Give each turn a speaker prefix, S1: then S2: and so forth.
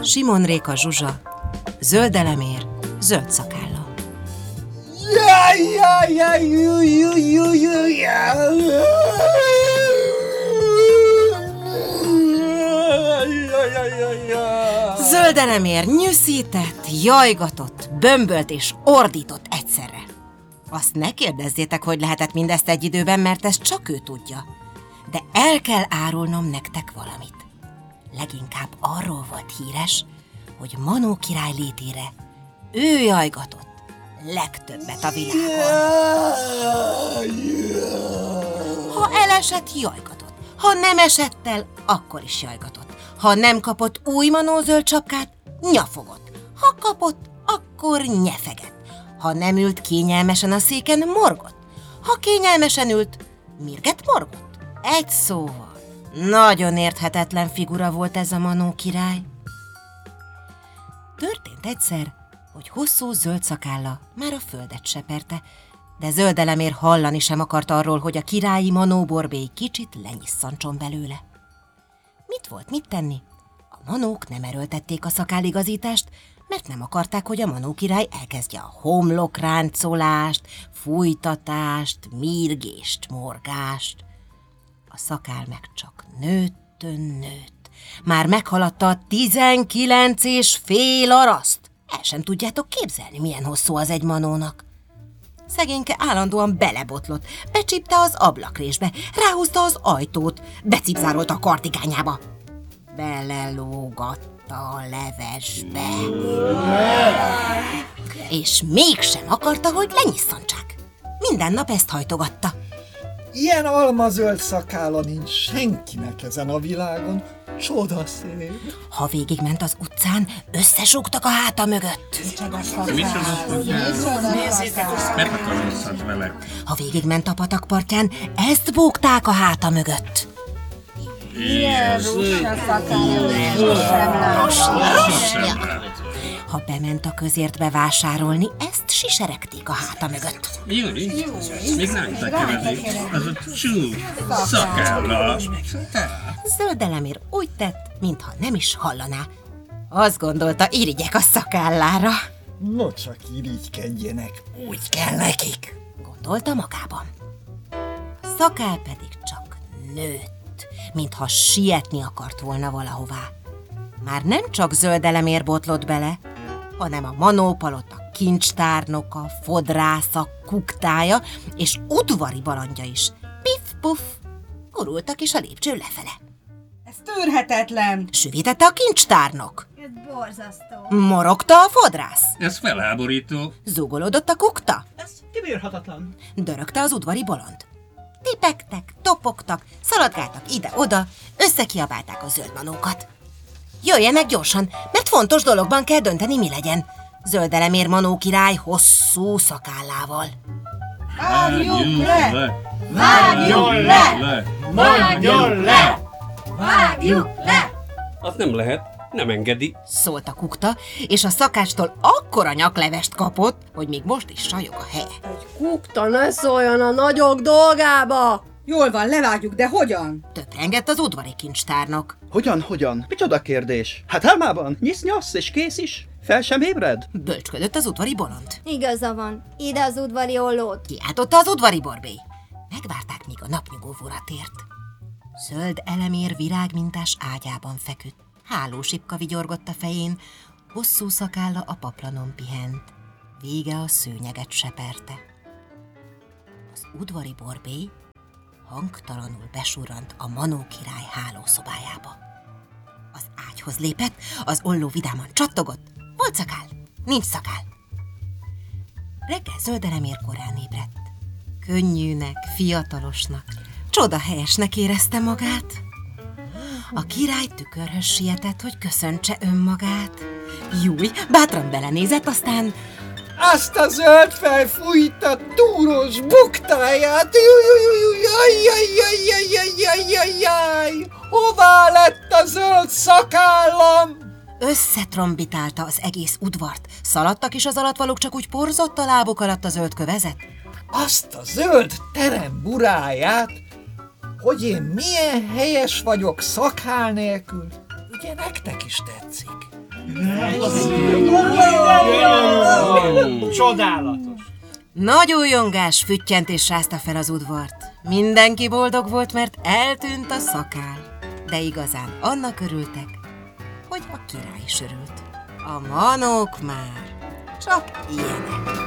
S1: Simon Réka Zsuzsa, Zöld Elemér, zöld szakálla. Zöld Elemér nyűszített, jajgatott, bömbölt és ordított egyszerre. Azt ne kérdezzétek, hogy lehetett mindezt egy időben, mert ezt csak ő tudja. De el kell árulnom nektek valamit. Leginkább arról volt híres, hogy Manó király létére ő jajgatott legtöbbet a világon. Ha elesett, jajgatott. Ha nem esett el, akkor is jajgatott. Ha nem kapott új Manó zöld sapkát, nyafogott. Ha kapott, akkor nyefegett. Ha nem ült kényelmesen a széken, morgott. Ha kényelmesen ült, mirget morgott. Egy szóval, nagyon érthetetlen figura volt ez a Manó király. Történt egyszer, hogy hosszú zöld szakálla már a földet seperte, de Zöld Elemér hallani sem akart arról, hogy a királyi Manó borbély kicsit lenyisszantson belőle. Mit tenni? A manók nem erőltették a szakálligazítást, mert nem akarták, hogy a Manó király elkezdje a homlokráncolást, fújtatást, mirgést, morgást. A szakál meg csak nőtt. Már meghaladta a 19,5 araszt. El sem tudjátok képzelni, milyen hosszú az egy manónak. Szegényke állandóan belebotlott, becsípte az ablakrésbe, ráhúzta az ajtót, becipzárolta a kardigányába. Belelógatta a levesbe. És mégsem akarta, hogy lenyisszantsák. Minden nap ezt hajtogatta.
S2: Ilyen almazöld szakálla nincs senkinek ezen a világon. Csodaszép.
S1: Ha végigment az utcán, összesúgtak a háta mögött. Ha végigment a patakpartján, ezt búgták a háta mögött. Ha bement a közértbe vásárolni, ezt siseregték a háta mögött.
S3: Még nem tekeredik, az a csúf szakálla.
S1: Zöld Elemér úgy tett, mintha nem is hallaná. Azt gondolta, irigyek a szakállára.
S2: No csak irigykedjenek, úgy kell nekik,
S1: gondolta magában. A szakál pedig csak nőtt, mintha sietni akart volna valahová. Már nem csak Zöld Elemér botlott bele, hanem a Manó palota kincstárnoka, fodrásza, kuktája és udvari balandja is. Piff-puff, gurultak is a lépcső lefele.
S4: Ez tűrhetetlen!
S1: Süvítette a kincstárnok.
S5: Ez borzasztó.
S1: Morogta a fodrász.
S3: Ez felháborító.
S1: Zúgolódott a kukta.
S4: Ez kibírhatatlan.
S1: Dörögte az udvari bolond. Tipegtek, topogtak, szaladgáltak ide-oda, összekiabálták a zöld manókat. Jöjjenek gyorsan, mert fontos dologban kell dönteni, mi legyen. Zöld Elemér Manó király hosszú szakállával.
S4: Vágjuk le!
S5: Vágjuk le! Vágjuk le! Vágjuk le!
S3: Az nem lehet, nem engedi.
S1: Szólt a kukta, és a szakácstól akkora nyaklevest kapott, hogy még most is sajog a helye.
S6: Egy kukta ne szóljon a nagyok dolgába!
S4: Jól van, levágjuk, de hogyan?
S1: Töprengett az udvari kincstárnok.
S7: Hogyan? Micsoda kérdés? Hát álmában nyisz-nyasz és kész is. Fel sem ébred?
S1: Bölcsködött az udvari bolond.
S5: Igaza van, ide az udvari ollót.
S1: Kiáltotta az udvari borbély. Megvárták, míg a napnyugóvóra tért. Zöld Elemér virágmintás ágyában feküdt. Hálósipka vigyorgott a fején, hosszú szakálla a paplanon pihent. Vége a szőnyeget seperte. Az udvari borbély hangtalanul besurrant a Manó király hálószobájába. Az ágyhoz lépett, az olló vidáman csattogott. Volt szakál, nincs szakál. Reggel Zöld Elemér korán ébredt. Könnyűnek, fiatalosnak, csodahelyesnek érezte magát. A király tükörhöz sietett, hogy köszöntse önmagát. Júj, bátran belenézett, aztán...
S2: Azt a zöld fej fújta túros buktáját! Jaj! Hová lett a zöld szakállam?
S1: Összetrombitálta az egész udvart. Szaladtak, és az alatvalók csak úgy porzott a lábuk alatt a zöld kövezet.
S2: Azt a zöld terem buráját, hogy én milyen helyes vagyok szakál nélkül. Ugye nektek is tetszik?
S8: Csodálatos.
S1: Nagy újongás füttyent és rázta fel az udvart. Mindenki boldog volt, mert eltűnt a szakál. De igazán annak örültek, hogy a király is örült. A manók már csak ilyenek.